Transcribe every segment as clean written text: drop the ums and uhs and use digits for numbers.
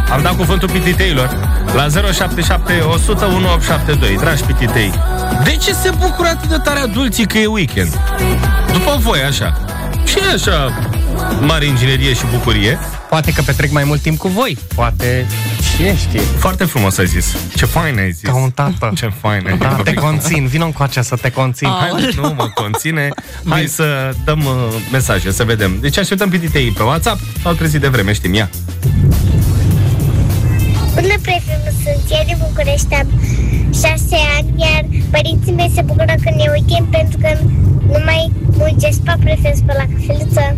Am dat cuvântul pititeilor la 077 100 1872. Dragi pititei, de ce se bucură atât de tare adulții că e weekend? După voi, așa. Și așa mare inginerie și bucurie. Poate că petrec mai mult timp cu voi. Poate, cine știe. Foarte frumos ai zis. Ce fain ai zis. Ca un tată. Ce fain ai zis. Da, te conțin, vino încoace să te conțin. Hai, nu mă conține. Hai să dăm mesaje, să vedem. Deci așteptăm pititei pe WhatsApp. S-au trezit de vreme, știm, ia. Bună, Prefem, sunt eu din București, am 6 ani, iar părinții mei se bucură când e weekend pentru că nu mai muncesc pe Prefem pe la cafeluță.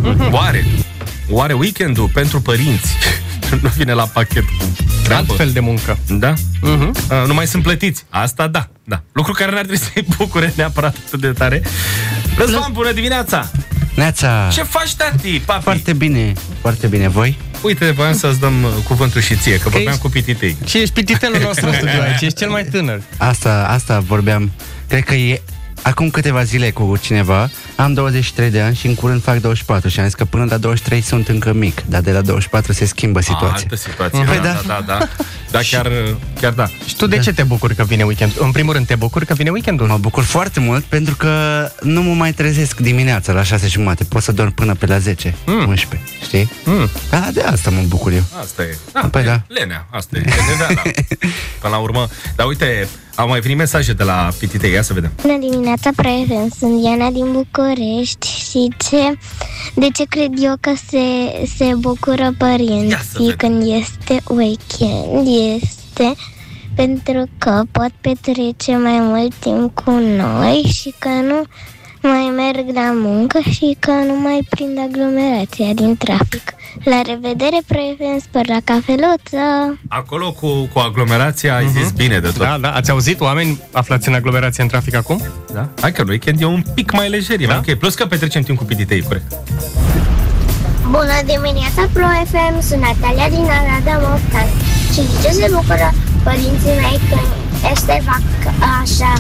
Oare weekendul pentru părinți nu vine la pachet cu treabă? Altfel de muncă. Da? Nu mai sunt plătiți. Asta da. Lucru care n-ar trebui să-i bucure neapărat atât de tare. Răzvan, bună dimineața! Neața! Ce faci, tati, papi? Foarte bine, voi? Uite, voiam să-ți dăm cuvântul și ție, că vorbeam cu pititei. Și ești pititelul nostru în studio aici, ești cel mai tânăr. Asta vorbeam. Cred că e acum câteva zile cu cineva. Am 23 de ani și în curând fac 24 și am zis că până la 23 sunt încă mic, dar de la 24 se schimbă situația. Altă situație, da. Da, chiar da. Și tu de ce te bucuri că vine weekendul? În primul rând, te bucuri că vine weekendul? Mă bucur foarte mult pentru că nu mă mai trezesc dimineața la 6:30. Pot să dorm până pe la 10, 11, știi? Da, de asta mă bucur eu. Asta e. Da. Lenea, asta e. Până la urmă. Dar uite, au mai venit mesaje de la pititei, ia să vedem. Bună dimineața, Prefem, sunt Diana din București și de ce cred eu că se bucură părinții când este weekend? Este pentru că pot petrece mai mult timp cu noi și că nu mai merg la muncă și că nu mai prind aglomerația din trafic. La revedere, Prefem, sper la cafeluță. Acolo cu aglomerația ai zis bine de tot. Da, ați auzit oameni aflați în aglomerație în trafic acum? Da? Hai că weekend e un pic mai lejer, da? Ok, plus că petrecem timp cu pititei, corect. Bună dimineața, Prefem, sunt Natalia din Arada Moftani. Și de ce se bucură părinții mei când este așa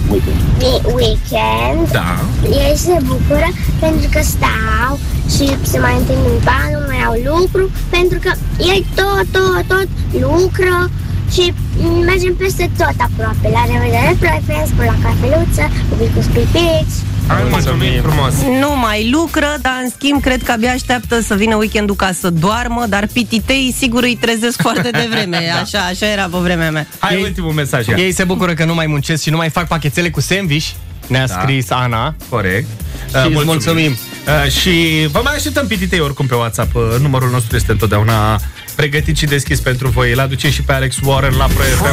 weekend? Da. Ei se bucură pentru că stau și se mai întind în ban, nu mai au lucru, pentru că ei tot lucră și mergem peste tot aproape. La revedere, Prefem, spun la cafeluță, cu spipiți. Mulțumim frumos. Nu mai lucră, dar în schimb cred că abia așteaptă să vină weekendul ca să doarmă, dar pititei sigur îi trezesc foarte devreme. Așa era pe vremea mea. Hai, ultimul mesaj. Ei se bucură că nu mai muncesc și nu mai fac pachetele cu sandwich. Ne-a scris Ana. Corect. Mulțumim. Și vă mai așteptăm pititei oricum pe WhatsApp. Numărul nostru este întotdeauna pregătit și deschis pentru voi. Îl aducem și pe Alex Warren la Pro FM.